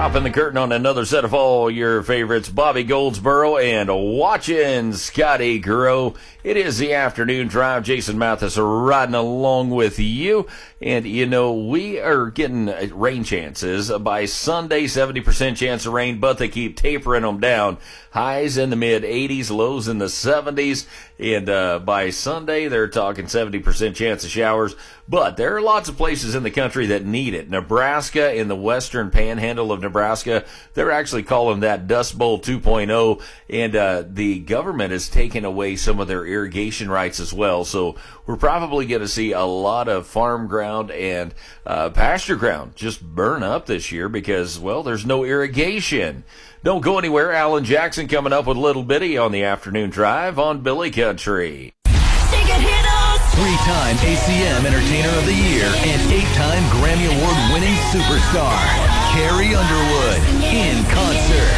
dropping the curtain on another set of all your favorites, Bobby Goldsboro and watching Scotty Grow. It is the afternoon drive. Jason Mathis riding along with you. And, you know, we are getting rain chances. By Sunday, 70% chance of rain, but they keep tapering them down. Highs in the mid-80s, lows in the 70s. And by Sunday, they're talking 70% chance of showers. But there are lots of places in the country that need it. Nebraska, in the western panhandle of Nebraska, they're actually calling that Dust Bowl 2.0. And the government is taking away some of their irrigation rights as well. So we're probably going to see a lot of farm ground and pasture ground just burn up this year because, well, there's no irrigation. Don't go anywhere. Alan Jackson coming up with Little Bitty on the afternoon drive on Billy Country. Three-time ACM Entertainer of the Year and 8-time Grammy Award-winning superstar, Carrie Underwood, in concert.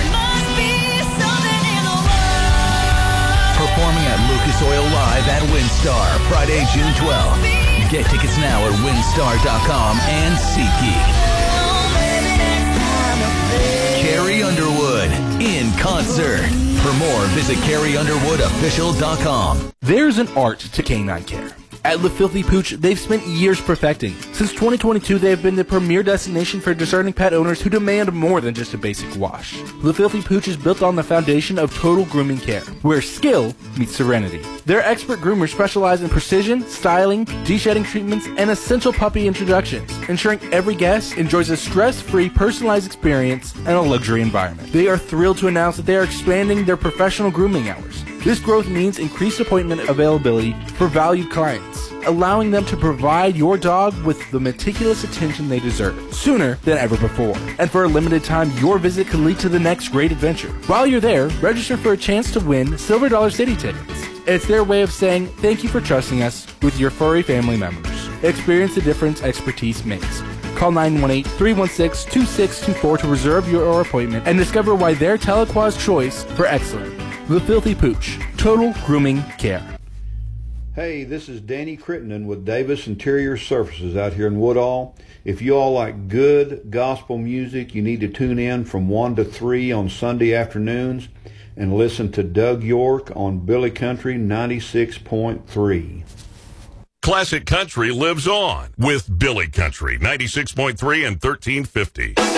Performing at Lucas Oil Live at WinStar, Friday, June 12th. Get tickets now at winstar.com and SeatGeek. Carrie Underwood, in concert. For more, visit CarrieUnderwoodOfficial.com. There's an art to canine care. At Le Filthy Pooch, they've spent years perfecting. Since 2022, they have been the premier destination for discerning pet owners who demand more than just a basic wash. Le Filthy Pooch is built on the foundation of total grooming care, where skill meets serenity. Their expert groomers specialize in precision, styling, de-shedding treatments, and essential puppy introductions, ensuring every guest enjoys a stress-free, personalized experience and a luxury environment. They are thrilled to announce that they are expanding their professional grooming hours. This growth means increased appointment availability for valued clients, allowing them to provide your dog with the meticulous attention they deserve, sooner than ever before. And for a limited time, your visit could lead to the next great adventure. While you're there, register for a chance to win Silver Dollar City tickets. It's their way of saying thank you for trusting us with your furry family members. Experience the difference expertise makes. Call 918-316-2624 to reserve your appointment and discover why they're Tahlequah's choice for excellence. The Filthy Pooch, total grooming care. Hey, this is Danny Crittenden with Davis Interior Surfaces out here in Woodall. If you all like good gospel music, you need to tune in from 1 to 3 on Sunday afternoons and listen to Doug York on Billy Country 96.3. Classic Country lives on with Billy Country 96.3 and 1350.